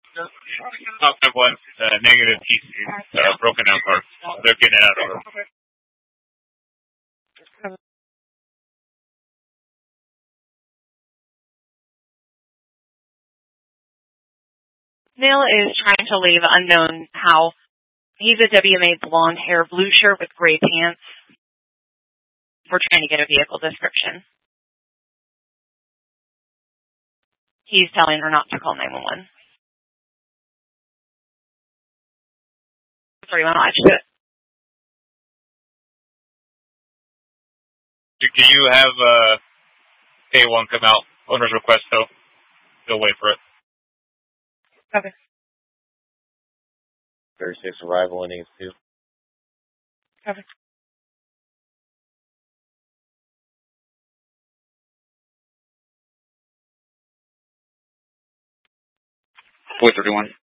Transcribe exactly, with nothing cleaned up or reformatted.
Top five one, uh, negative P C, uh, broken down parts. They're getting it out of them. Neil is trying to leave unknown how he's a W M A blonde hair, blue shirt with gray pants. We're trying to get a vehicle description. He's telling her not to call nine one one. Sorry, I'm not sure. Can you have uh, A one come out? Owner's request, though. Still wait for it. Okay. thirty-six arrival innings, two. Okay. four thirty-one.